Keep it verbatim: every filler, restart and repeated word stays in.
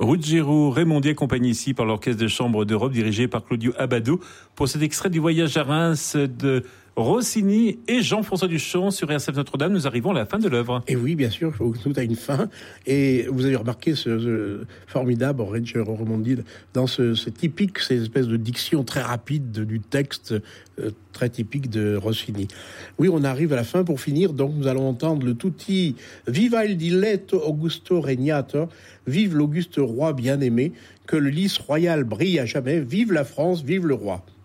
Ruggiero Raimondi, accompagné ici par l'Orchestre de Chambre d'Europe dirigé par Claudio Abbado pour cet extrait du voyage à Reims de Rossini et Jean-François Duchamp sur R C F Notre-Dame. Nous arrivons à la fin de l'œuvre. Et oui, bien sûr, tout a une fin. Et vous avez remarqué ce, ce formidable Ruggiero Raimondi dans ce, ce typique, ces espèces de diction très rapide de, du texte euh, très typique de Rossini. Oui, on arrive à la fin pour finir. Donc, nous allons entendre le tutti Viva il diletto Augusto Regnator, vive l'auguste roi bien-aimé, que le lys royal brille à jamais, vive la France, vive le roi.